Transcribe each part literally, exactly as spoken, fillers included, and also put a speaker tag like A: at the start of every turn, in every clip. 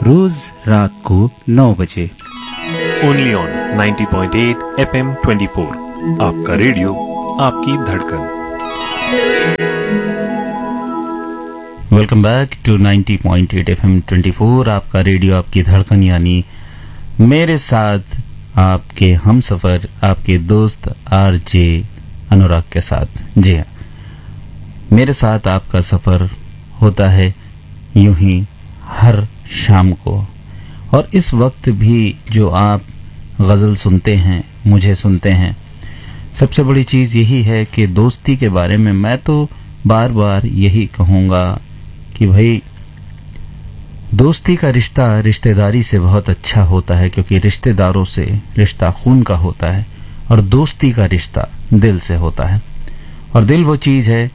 A: रोज रात को नौ बजे
B: only on ninety point eight F M twenty four. आपका रेडियो, आपकी धड़कन।
A: Welcome back to ninety point eight F M twenty four. आपका रेडियो, आपकी धड़कन, यानी मेरे साथ आपके हमसफर, आपके दोस्त आरजे अनुराग के साथ। जी हाँ, मेरे साथ आपका सफर होता है यूं ही हर शाम को। और इस वक्त भी जो आप गज़ल सुनते हैं, मुझे सुनते हैं, सबसे बड़ी चीज़ यही है कि दोस्ती के बारे में मैं तो बार बार यही कहूँगा कि भाई, दोस्ती का रिश्ता रिश्तेदारी से बहुत अच्छा होता है, क्योंकि रिश्तेदारों से रिश्ता खून का होता है और दोस्ती का रिश्ता दिल से होता है। और दिल वो चीज़ है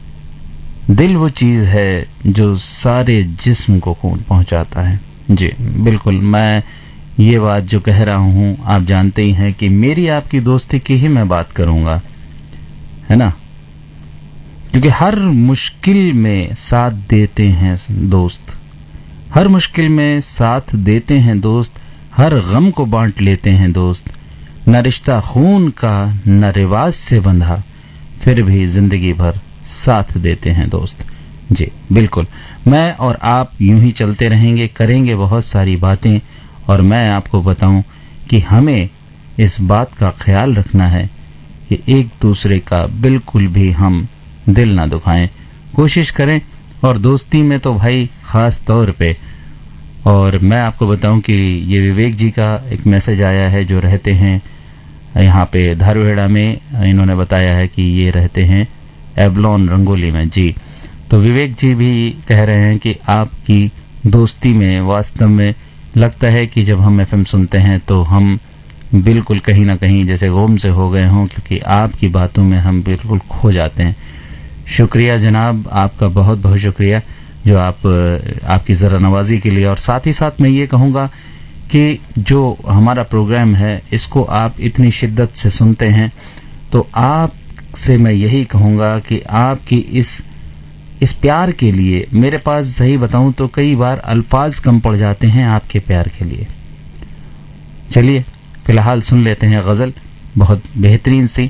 A: दिल वो चीज़ है जो सारे जिस्म को खून पहुंचाता है। जी बिल्कुल, मैं ये बात जो कह रहा हूँ, आप जानते ही हैं कि मेरी आपकी दोस्ती की ही मैं बात करूँगा, है ना, क्योंकि हर मुश्किल में साथ देते हैं दोस्त, हर मुश्किल में साथ देते हैं दोस्त, हर गम को बांट लेते हैं दोस्त। न रिश्ता खून का न रिवाज से बंधा, फिर भी जिंदगी भर साथ देते हैं दोस्त। जी बिल्कुल, मैं और आप यूं ही चलते रहेंगे, करेंगे बहुत सारी बातें। और मैं आपको बताऊं कि हमें इस बात का ख्याल रखना है कि एक दूसरे का बिल्कुल भी हम दिल ना दुखाएं, कोशिश करें। और दोस्ती में तो भाई खास तौर पे। और मैं आपको बताऊं कि ये विवेक जी का एक मैसेज आया है, जो रहते हैं यहाँ पे धारवेड़ा में। इन्होंने बताया है कि ये रहते हैं एवलॉन रंगोली में। जी, तो विवेक जी भी कह रहे हैं कि आपकी दोस्ती में वास्तव में लगता है कि जब हम एफएम सुनते हैं तो हम बिल्कुल कहीं ना कहीं जैसे गुम से हो गए हों, क्योंकि आपकी बातों में हम बिल्कुल खो जाते हैं। शुक्रिया जनाब, आपका बहुत बहुत शुक्रिया जो आप आपकी ज़रा नवाजी के लिए। और साथ ही साथ मैं ये कहूँगा कि जो हमारा प्रोग्राम है, इसको आप इतनी शिद्दत से सुनते हैं, तो आप से मैं यही कहूँगा कि आपकी इस इस प्यार के लिए मेरे पास, सही बताऊं तो कई बार अल्फाज कम पड़ जाते हैं आपके प्यार के लिए। चलिए फिलहाल सुन लेते हैं गज़ल, बहुत बेहतरीन सी।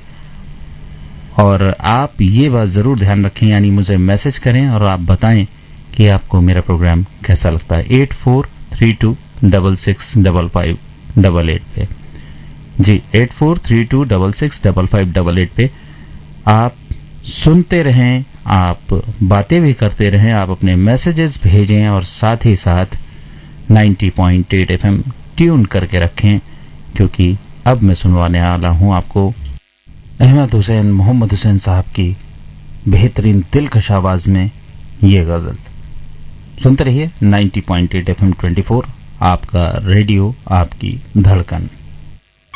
A: और आप ये बात ज़रूर ध्यान रखें, यानी मुझे मैसेज करें और आप बताएं कि आपको मेरा प्रोग्राम कैसा लगता है। Eight four three to double six double five double eight पे। जी, eight four three to double six double five double eight पे आप सुनते रहें, आप बातें भी करते रहें, आप अपने मैसेजेस भेजें और साथ ही साथ ninety point eight FM tune करके रखें, क्योंकि अब मैं सुनवाने वाला हूं आपको अहमद हुसैन मोहम्मद हुसैन साहब की बेहतरीन दिलकश आवाज में ये गजल। सुनते रहिए ninety point eight FM twenty four, आपका रेडियो, आपकी धड़कन।